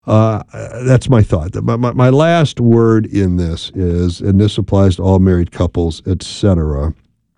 That's my thought. My last word in this is, and this applies to all married couples, etc.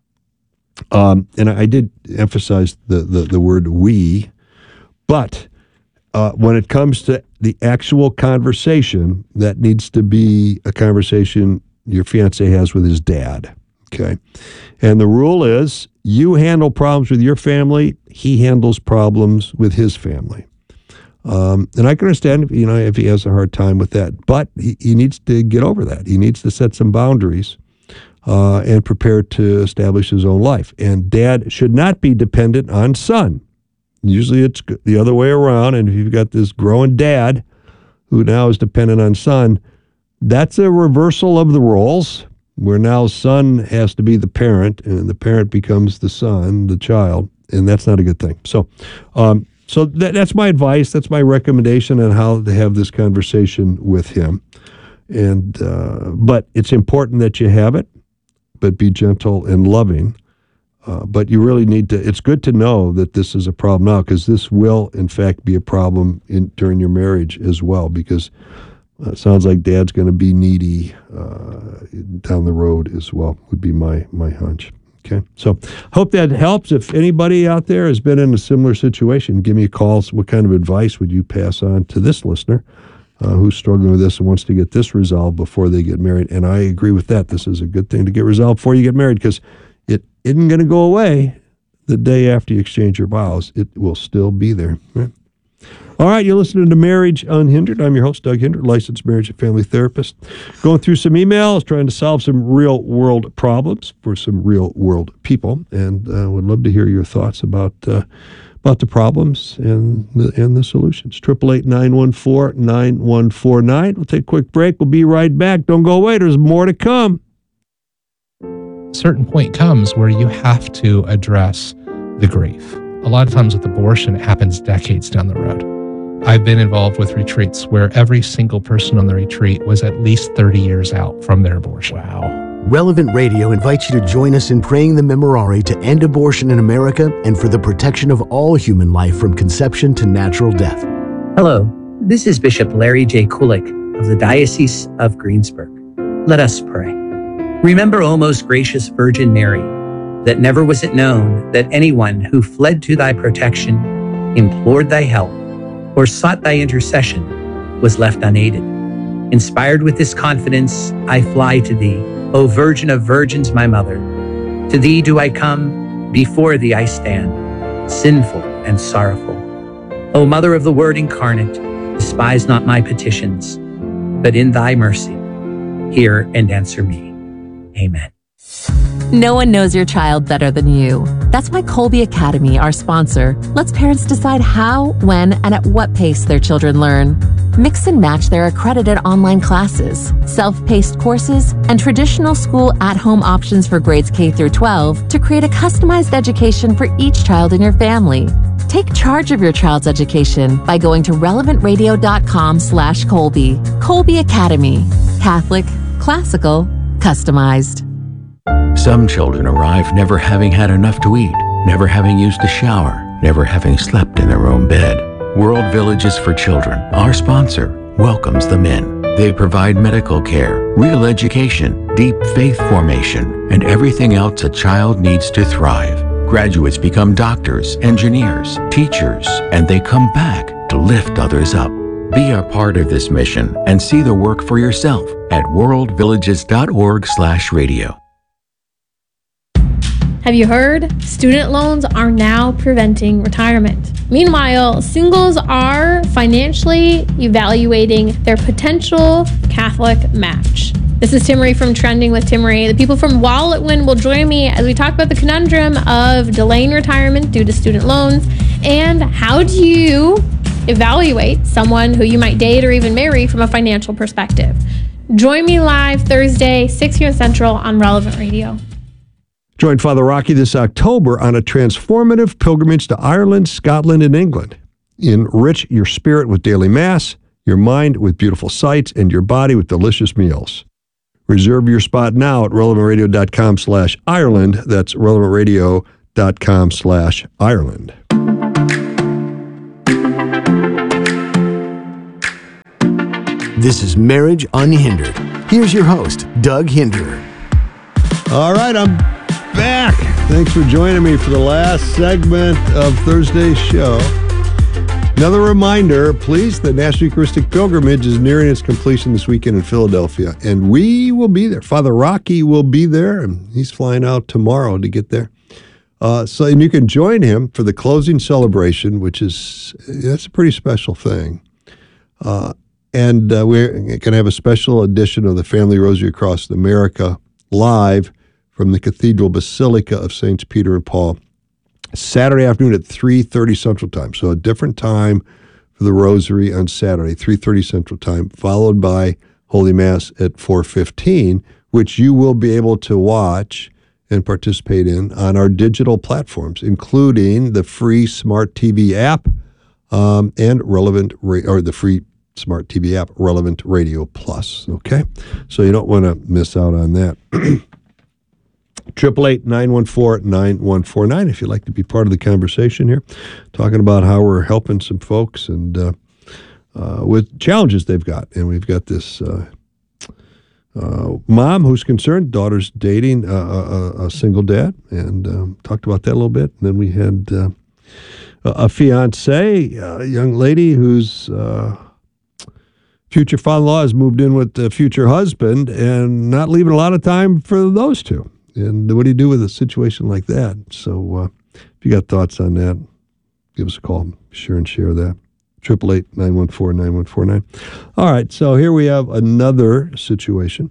And I did emphasize the word we, but when it comes to the actual conversation, that needs to be a conversation your fiancé has with his dad. Okay. And the rule is you handle problems with your family, he handles problems with his family. And I can understand, if he has a hard time with that, but he needs to get over that. He needs to set some boundaries and prepare to establish his own life. And dad should not be dependent on son. Usually it's the other way around. And if you've got this growing dad who now is dependent on son, that's a reversal of the roles where now son has to be the parent and the parent becomes the son, the child. And that's not a good thing. So that's my advice. That's my recommendation on how to have this conversation with him. And but it's important that you have it, but be gentle and loving. But you really need to, it's good to know that this is a problem now, because this will, in fact, be a problem during your marriage as well, because it sounds like dad's going to be needy down the road as well, would be my hunch. Okay, so hope that helps. If anybody out there has been in a similar situation, give me a call. So what kind of advice would you pass on to this listener who's struggling with this and wants to get this resolved before they get married? And I agree with that. This is a good thing to get resolved before you get married, because it isn't going to go away the day after you exchange your vows. It will still be there. Right? All right, you're listening to Marriage Unhindered. I'm your host, Doug Hindert, licensed marriage and family therapist. Going through some emails, trying to solve some real-world problems for some real-world people, and would love to hear your thoughts about the problems and the solutions. 888-914-9149. We'll take a quick break. We'll be right back. Don't go away. There's more to come. A certain point comes where you have to address the grief. A lot of times with abortion, it happens decades down the road. I've been involved with retreats where every single person on the retreat was at least 30 years out from their abortion. Wow. Relevant Radio invites you to join us in praying the Memorare to end abortion in America and for the protection of all human life from conception to natural death. Hello, this is Bishop Larry J. Kulik of the Diocese of Greensburg. Let us pray. Remember, O most gracious Virgin Mary, that never was it known that anyone who fled to thy protection, implored thy help, or sought thy intercession was left unaided. Inspired with this confidence, I fly to thee, O Virgin of Virgins, my mother. To thee do I come, before thee I stand, sinful and sorrowful. O Mother of the Word incarnate, despise not my petitions, but in thy mercy, hear and answer me. Amen. No one knows your child better than you. That's why Colby Academy, our sponsor, lets parents decide how, when, and at what pace their children learn. Mix and match their accredited online classes, self-paced courses, and traditional school at-home options for grades K through 12 to create a customized education for each child in your family. Take charge of your child's education by going to relevantradio.com/Colby. Colby Academy. Catholic, classical, customized. Some children arrive never having had enough to eat, never having used a shower, never having slept in their own bed. World Villages for Children, our sponsor, welcomes them in. They provide medical care, real education, deep faith formation, and everything else a child needs to thrive. Graduates become doctors, engineers, teachers, and they come back to lift others up. Be a part of this mission and see the work for yourself at worldvillages.org/radio. Have you heard? Student loans are now preventing retirement. Meanwhile, singles are financially evaluating their potential Catholic match. This is Timmerie from Trending with Timmerie. The people from Walletwin will join me as we talk about the conundrum of delaying retirement due to student loans and how do you evaluate someone who you might date or even marry from a financial perspective. Join me live Thursday, 6 p.m. Central on Relevant Radio. Join Father Rocky this October on a transformative pilgrimage to Ireland, Scotland, and England. Enrich your spirit with daily Mass, your mind with beautiful sights, and your body with delicious meals. Reserve your spot now at relevantradio.com/Ireland. That's relevantradio.com/Ireland. This is Marriage Unhindered. Here's your host, Doug Hinderer. All right, I'm back. Thanks for joining me for the last segment of Thursday's show. Another reminder, please, the National Eucharistic Pilgrimage is nearing its completion this weekend in Philadelphia, and we will be there. Father Rocky will be there, and he's flying out tomorrow to get there. And you can join him for the closing celebration, that's a pretty special thing. And we're going to have a special edition of the Family Rosary Across America live from the Cathedral Basilica of Saints Peter and Paul, Saturday afternoon at 3:30 Central Time. So a different time for the Rosary on Saturday, 3:30 Central Time, followed by Holy Mass at 4:15, which you will be able to watch and participate in on our digital platforms, including the free Smart TV app and the free Smart TV app, Relevant Radio Plus. Okay, so you don't want to miss out on that. 888-914-9149 if you'd like to be part of the conversation here, talking about how we're helping some folks and with challenges they've got. And we've got this mom who's concerned, daughter's dating a single dad, and talked about that a little bit. And then we had a fiance, a young lady whose future father-in-law has moved in with the future husband and not leaving a lot of time for those two. And what do you do with a situation like that? So if you got thoughts on that, give us a call. Be sure and share that. 888-914-9149. All right, so here we have another situation.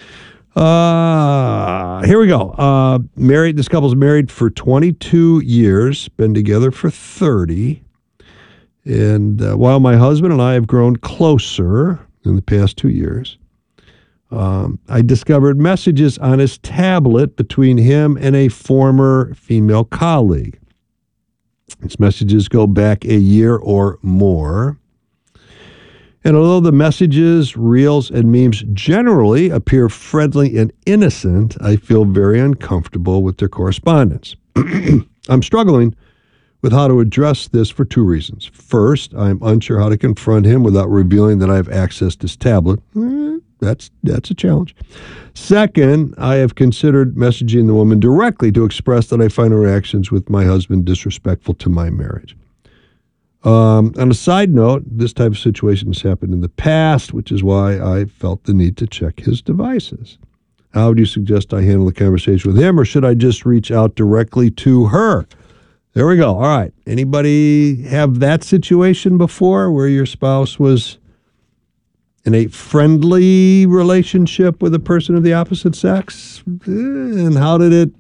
Here we go. This couple's married for 22 years, been together for 30. And while my husband and I have grown closer in the past 2 years, I discovered messages on his tablet between him and a former female colleague. These messages go back a year or more. And although the messages, reels, and memes generally appear friendly and innocent, I feel very uncomfortable with their correspondence. I'm struggling with how to address this for two reasons. First, I'm unsure how to confront him without revealing that I have accessed his tablet. That's a challenge. Second, I have considered messaging the woman directly to express that I find her actions with my husband disrespectful to my marriage. On a side note, this type of situation has happened in the past, which is why I felt the need to check his devices. How would you suggest I handle the conversation with him, or should I just reach out directly to her? There we go. All right. Anybody have that situation before where your spouse was in a friendly relationship with a person of the opposite sex? And how did it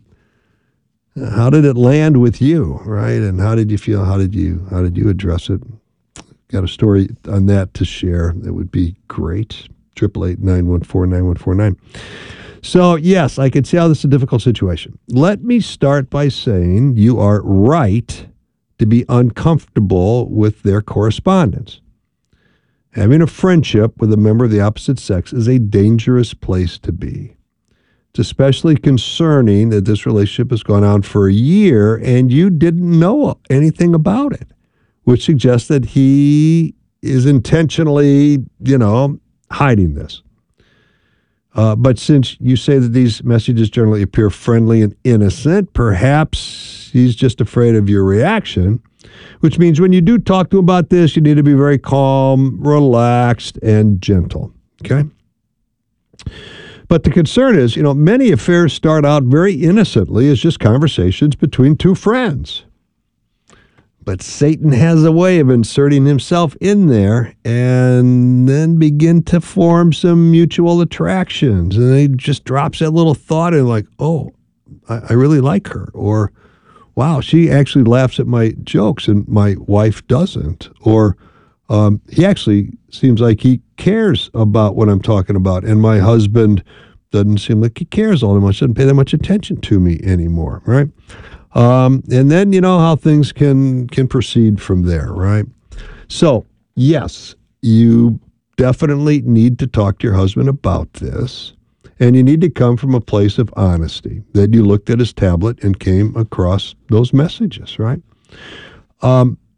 land with you, right? And how did you feel? How did you address it? Got a story on that to share. That would be great. 888-914-9149. So, yes, I can see how this is a difficult situation. Let me start by saying you are right to be uncomfortable with their correspondence. Having a friendship with a member of the opposite sex is a dangerous place to be. It's especially concerning that this relationship has gone on for a year and you didn't know anything about it, which suggests that he is intentionally, hiding this. But since you say that these messages generally appear friendly and innocent, perhaps he's just afraid of your reaction, which means when you do talk to him about this, you need to be very calm, relaxed, and gentle, okay? But the concern is, many affairs start out very innocently as just conversations between two friends. But Satan has a way of inserting himself in there and then begin to form some mutual attractions. And he just drops that little thought in like, oh, I really like her. Or, wow, she actually laughs at my jokes and my wife doesn't. Or he actually seems like he cares about what I'm talking about. And my husband doesn't seem like he cares all that much, doesn't pay that much attention to me anymore, right? And then you know how things can proceed from there, right? So, yes, you definitely need to talk to your husband about this, and you need to come from a place of honesty, that you looked at his tablet and came across those messages, right?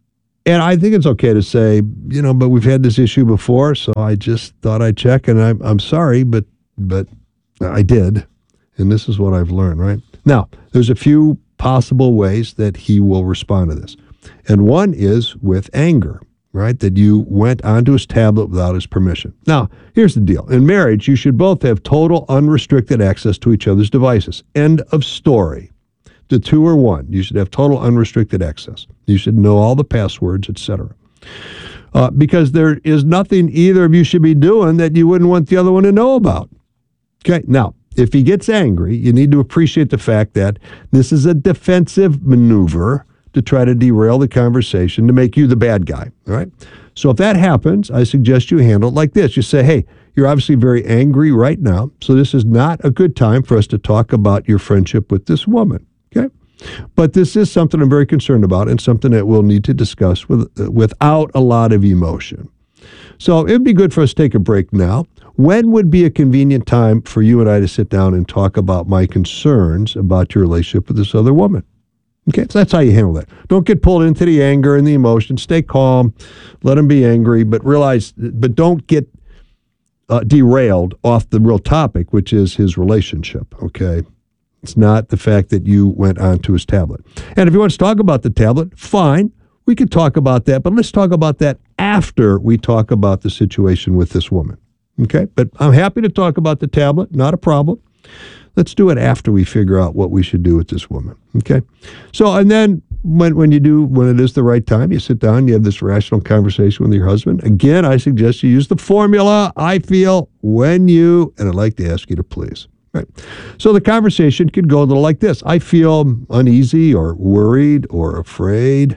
And I think it's okay to say, but we've had this issue before, so I just thought I'd check, and I'm sorry, but I did, and this is what I've learned, right? Now, there's a few possible ways that he will respond to this. And one is with anger, right? That you went onto his tablet without his permission. Now, here's the deal. In marriage, you should both have total unrestricted access to each other's devices. End of story. The two are one. You should have total unrestricted access. You should know all the passwords, etc. Because there is nothing either of you should be doing that you wouldn't want the other one to know about. Okay, now, if he gets angry, you need to appreciate the fact that this is a defensive maneuver to try to derail the conversation to make you the bad guy, all right? So if that happens, I suggest you handle it like this. You say, hey, you're obviously very angry right now, so this is not a good time for us to talk about your friendship with this woman, okay? But this is something I'm very concerned about and something that we'll need to discuss without a lot of emotion. So it'd be good for us to take a break now. When would be a convenient time for you and I to sit down and talk about my concerns about your relationship with this other woman? Okay, so that's how you handle that. Don't get pulled into the anger and the emotion. Stay calm. Let him be angry, but don't get derailed off the real topic, which is his relationship, okay? It's not the fact that you went onto his tablet. And if he wants to talk about the tablet, fine. We could talk about that, but let's talk about that after we talk about the situation with this woman. Okay? But I'm happy to talk about the tablet, not a problem. Let's do it after we figure out what we should do with this woman. Okay? So, and then when it is the right time, you sit down, you have this rational conversation with your husband. Again, I suggest you use the formula, I feel, when you, and I'd like to ask you to please. Right. So the conversation could go a little like this. I feel uneasy or worried or afraid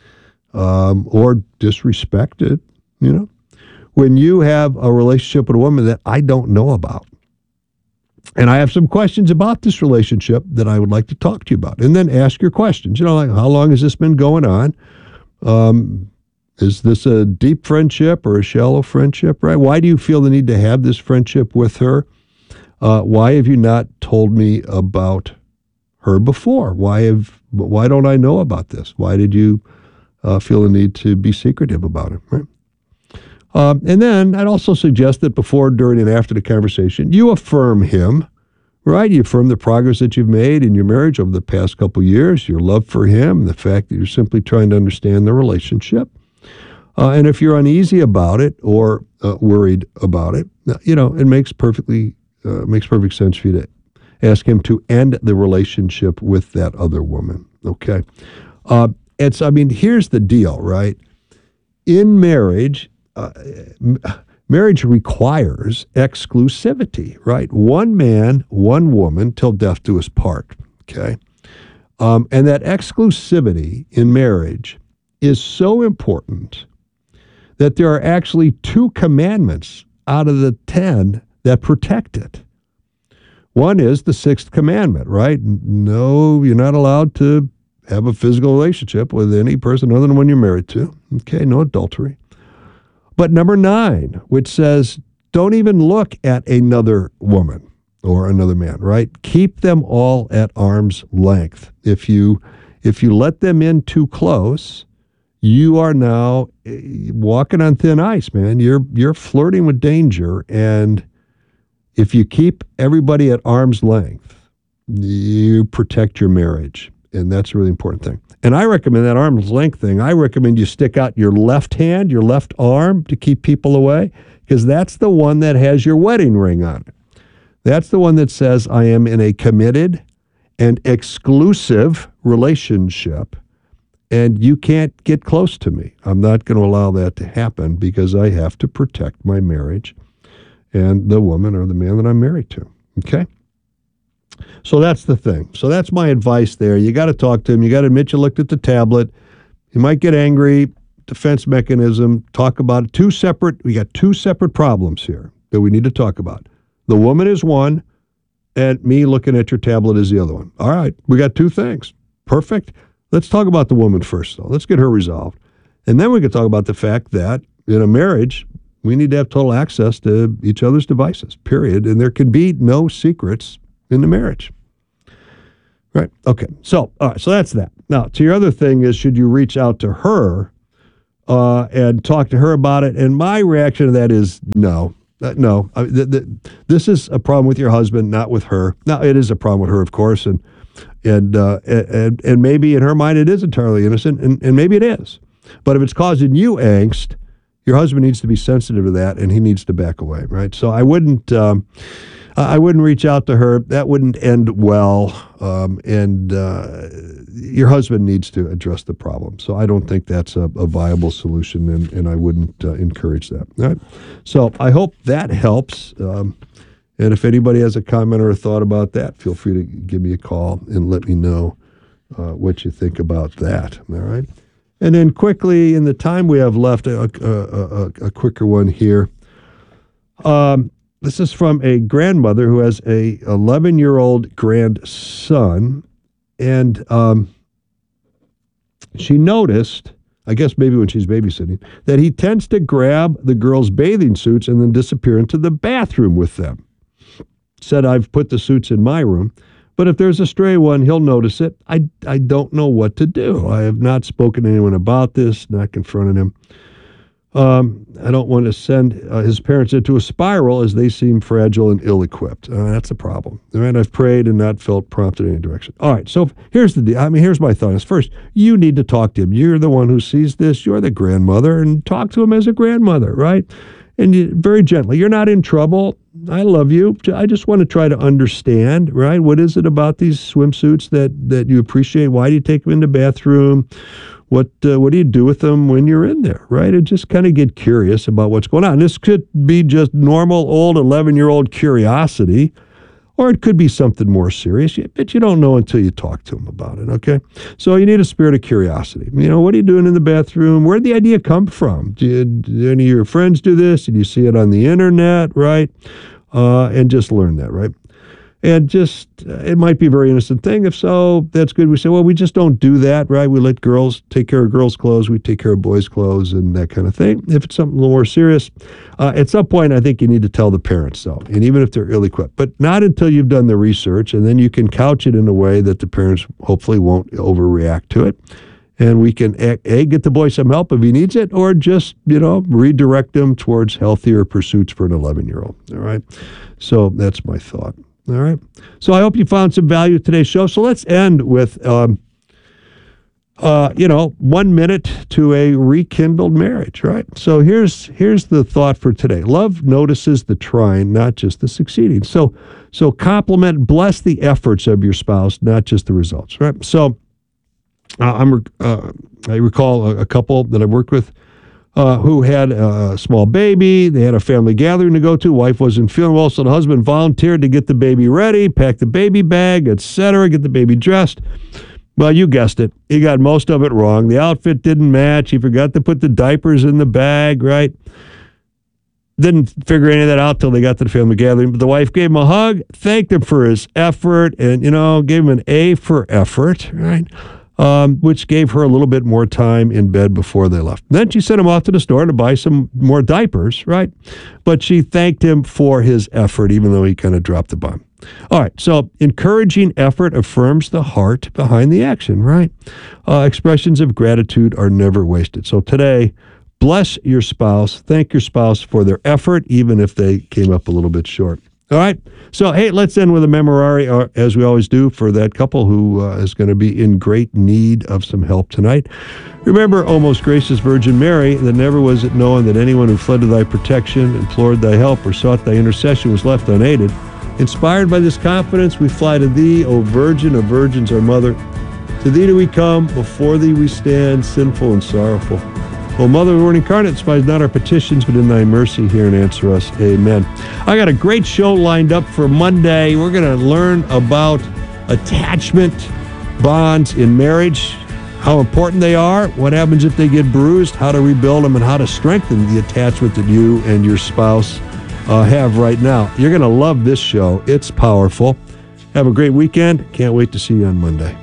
or disrespected, when you have a relationship with a woman that I don't know about. And I have some questions about this relationship that I would like to talk to you about. And then ask your questions. Like how long has this been going on? Is this a deep friendship or a shallow friendship, right? Why do you feel the need to have this friendship with her? Why have you not told me about her before? Why don't I know about this? Why did you feel the need to be secretive about it? Right? And then I'd also suggest that before, during, and after the conversation, you affirm him, right? You affirm the progress that you've made in your marriage over the past couple of years, your love for him, the fact that you're simply trying to understand the relationship. And if you're uneasy about it or worried about it, it makes perfect sense for you to ask him to end the relationship with that other woman, okay? Here's the deal, right? In marriage, marriage requires exclusivity, right? One man, one woman, till death do us part, okay? And that exclusivity in marriage is so important that there are actually 2 commandments out of the 10 that protect it. One is the 6th commandment, right? No, you're not allowed to have a physical relationship with any person other than one you're married to. Okay, no adultery. But number 9, which says, don't even look at another woman or another man, right? Keep them all at arm's length. If you let them in too close, you are now walking on thin ice, man. You're flirting with danger, and if you keep everybody at arm's length, you protect your marriage, and that's a really important thing. And I recommend that arm's length thing. I recommend you stick out your left hand, your left arm to keep people away, because that's the one that has your wedding ring on it. That's the one that says, I am in a committed and exclusive relationship, and you can't get close to me. I'm not going to allow that to happen because I have to protect my marriage and the woman or the man that I'm married to. Okay? So that's the thing. So that's my advice there. You got to talk to him. You got to admit you looked at the tablet. You might get angry. Defense mechanism. Talk about it. We got 2 separate problems here that we need to talk about. The woman is one, and me looking at your tablet is the other one. All right. We got 2 things. Perfect. Let's talk about the woman first, though. Let's get her resolved. And then we can talk about the fact that in a marriage, we need to have total access to each other's devices, period. And there can be no secrets in the marriage. Right. Okay. So, all right. So that's that. Now, to your other thing is, should you reach out to her and talk to her about it. And my reaction to that is no. No. This is a problem with your husband, not with her. Now, it is a problem with her, of course, and maybe in her mind it is entirely innocent, and maybe it is. But if it's causing you angst, your husband needs to be sensitive to that, and he needs to back away, right? So I wouldn't reach out to her. That wouldn't end well, and your husband needs to address the problem. So I don't think that's a viable solution, and I wouldn't encourage that. All right? So I hope that helps. And if anybody has a comment or a thought about that, feel free to give me a call and let me know what you think about that. All right? And then quickly, in the time we have left, a quicker one here. This is from a grandmother who has a 11-year-old grandson, and she noticed, I guess maybe when she's babysitting, that he tends to grab the girls' bathing suits and then disappear into the bathroom with them. Said, I've put the suits in my room, but if there's a stray one, he'll notice it. I don't know what to do. I have not spoken to anyone about this, not confronted him. I don't want to send his parents into a spiral as they seem fragile and ill-equipped. That's a problem. All right, I've prayed and not felt prompted in any direction. All right, so here's the deal. Here's my thought. First, you need to talk to him. You're the one who sees this. You're the grandmother, and talk to him as a grandmother, right? And very gently. You're not in trouble. I love you. I just want to try to understand, right? What is it about these swimsuits that you appreciate? Why do you take them in the bathroom? What do you do with them when you're in there, right? And just kind of get curious about what's going on. This could be just normal old 11-year-old curiosity, or it could be something more serious, but you don't know until you talk to them about it, okay? So you need a spirit of curiosity. What are you doing in the bathroom? Where'd the idea come from? Did any of your friends do this? Did you see it on the internet, right? And just learn that, right? And just, it might be a very innocent thing. If so, that's good. We say, well, we just don't do that, right? We let girls take care of girls' clothes. We take care of boys' clothes and that kind of thing. If it's something a little more serious, at some point, I think you need to tell the parents so, and even if they're ill-equipped. But not until you've done the research, and then you can couch it in a way that the parents hopefully won't overreact to it. And we can, get the boy some help if he needs it, or just, redirect him towards healthier pursuits for an 11-year-old, all right? So that's my thought. All right. So I hope you found some value in today's show. So let's end with, 1 minute to a rekindled marriage, right? So here's the thought for today. Love notices the trying, not just the succeeding. So compliment, bless the efforts of your spouse, not just the results, right? So I recall a couple that I've worked with who had a small baby. They had a family gathering to go to. Wife wasn't feeling well, so the husband volunteered to get the baby ready, pack the baby bag, etc., get the baby dressed. Well, you guessed it. He got most of it wrong. The outfit didn't match. He forgot to put the diapers in the bag, right? Didn't figure any of that out till they got to the family gathering. But the wife gave him a hug, thanked him for his effort, and, gave him an A for effort, right? Which gave her a little bit more time in bed before they left. Then she sent him off to the store to buy some more diapers, right? But she thanked him for his effort, even though he kind of dropped the bomb. All right, so encouraging effort affirms the heart behind the action, right? Expressions of gratitude are never wasted. So today, bless your spouse, thank your spouse for their effort, even if they came up a little bit short. All right. So, hey, let's end with a memorare, as we always do, for that couple who is going to be in great need of some help tonight. Remember, O most gracious Virgin Mary, that never was it known that anyone who fled to thy protection, implored thy help, or sought thy intercession was left unaided. Inspired by this confidence, we fly to thee, O Virgin of Virgins, our Mother. To thee do we come, before thee we stand, sinful and sorrowful. O Mother of the Word incarnate, despise not our petitions, but in thy mercy hear and answer us. Amen. I got a great show lined up for Monday. We're going to learn about attachment bonds in marriage, how important they are, what happens if they get bruised, how to rebuild them, and how to strengthen the attachment that you and your spouse have right now. You're going to love this show. It's powerful. Have a great weekend. Can't wait to see you on Monday.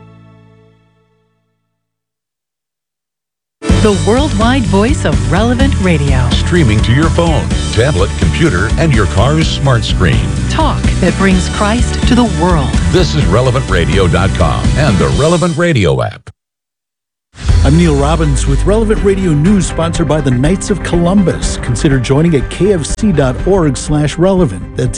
The worldwide voice of Relevant Radio. Streaming to your phone, tablet, computer, and your car's smart screen. Talk that brings Christ to the world. This is RelevantRadio.com and the Relevant Radio app. I'm Neil Robbins with Relevant Radio News, sponsored by the Knights of Columbus. Consider joining at kfc.org/relevant. That's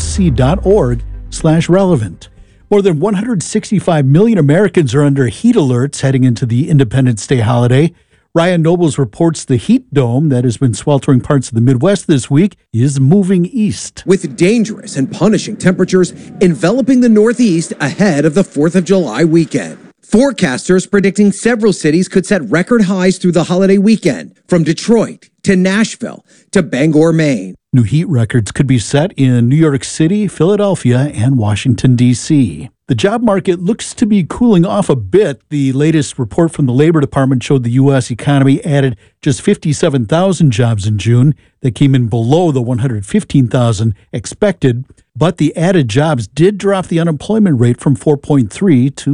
kfc.org/relevant. More than 165 million Americans are under heat alerts heading into the Independence Day holiday. Ryan Nobles reports the heat dome that has been sweltering parts of the Midwest this week is moving east, with dangerous and punishing temperatures enveloping the Northeast ahead of the 4th of July weekend. Forecasters predicting several cities could set record highs through the holiday weekend, from Detroit to Nashville to Bangor, Maine. New heat records could be set in New York City, Philadelphia, and Washington, D.C. The job market looks to be cooling off a bit. The latest report from the Labor Department showed the U.S. economy added just 57,000 jobs in June. That came in below the 115,000 expected. But the added jobs did drop the unemployment rate from 4.3 to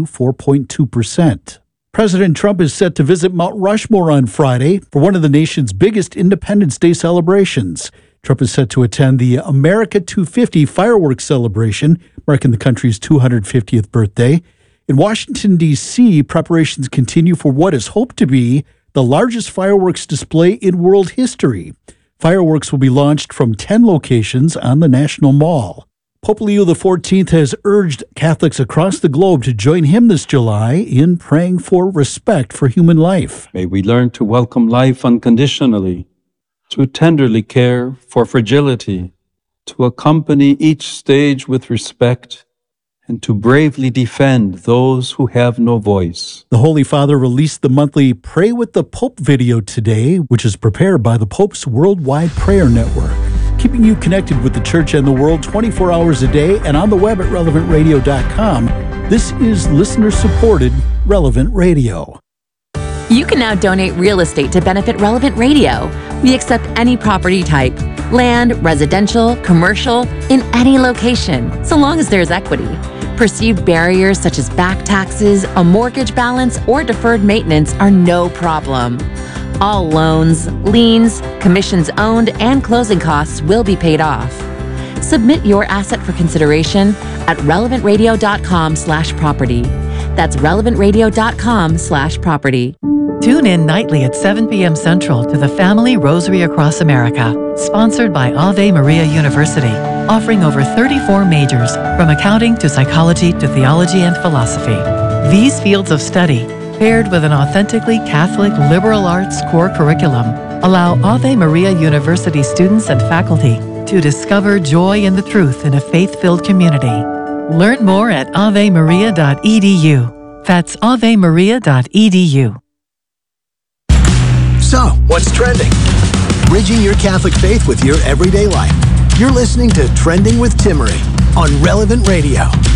4.2%. President Trump is set to visit Mount Rushmore on Friday for one of the nation's biggest Independence Day celebrations. Trump is set to attend the America 250 fireworks celebration, marking the country's 250th birthday. In Washington, D.C., preparations continue for what is hoped to be the largest fireworks display in world history. Fireworks will be launched from 10 locations on the National Mall. Pope Leo XIV has urged Catholics across the globe to join him this July in praying for respect for human life. May we learn to welcome life unconditionally, to tenderly care for fragility, to accompany each stage with respect, and to bravely defend those who have no voice. The Holy Father released the monthly Pray with the Pope video today, which is prepared by the Pope's Worldwide Prayer Network, keeping you connected with the Church and the world 24 hours a day and on the web at relevantradio.com. This is listener-supported Relevant Radio. You can now donate real estate to benefit Relevant Radio. We accept any property type, land, residential, commercial, in any location, so long as there's equity. Perceived barriers such as back taxes, a mortgage balance, or deferred maintenance are no problem. All loans, liens, commissions owned, and closing costs will be paid off. Submit your asset for consideration at relevantradio.com/property. That's relevantradio.com/property. Tune in nightly at 7 p.m. Central to the Family Rosary Across America, sponsored by Ave Maria University, offering over 34 majors, from accounting to psychology to theology and philosophy. These fields of study, paired with an authentically Catholic liberal arts core curriculum, allow Ave Maria University students and faculty to discover joy in the truth in a faith-filled community. Learn more at avemaria.edu. That's avemaria.edu. So, what's trending? Bridging your Catholic faith with your everyday life. You're listening to Trending with Timmerie on Relevant Radio.